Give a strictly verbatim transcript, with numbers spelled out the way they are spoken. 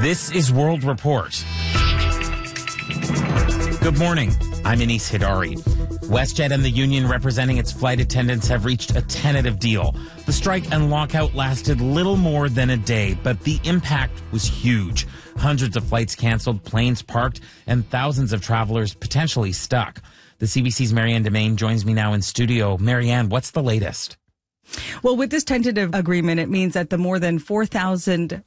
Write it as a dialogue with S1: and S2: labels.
S1: This is World Report. Good morning. I'm Anis Hidari. WestJet and the union representing its flight attendants have reached a tentative deal. The strike and lockout lasted little more than a day, but the impact was huge. Hundreds of flights canceled, planes parked, and thousands of travelers potentially stuck. The C B C's Marianne Demain joins me now in studio. Marianne, what's the latest?
S2: Well, with this tentative agreement, it means that the more than four thousand